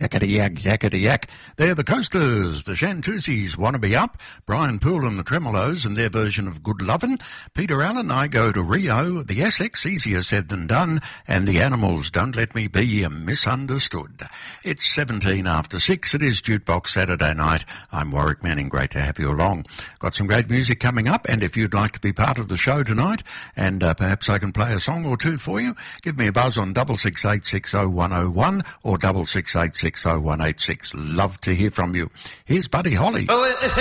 Yakety-yak, yakety-yak. They're the Coasters, the Chantusis, Wanna Be Up, Brian Poole and the Tremolos and their version of Good Lovin', Peter Allen, I Go to Rio, the Essex, Easier Said Than Done, and the Animals, Don't Let Me Be Misunderstood. It's 17 after 6. It is Jukebox Saturday night. I'm Warwick Manning. Great to have you along. Got some great music coming up, and if you'd like to be part of the show tonight, and perhaps I can play a song or two for you, give me a buzz on 66860 or 66860 186. Love to hear from you. Here's Buddy Holly.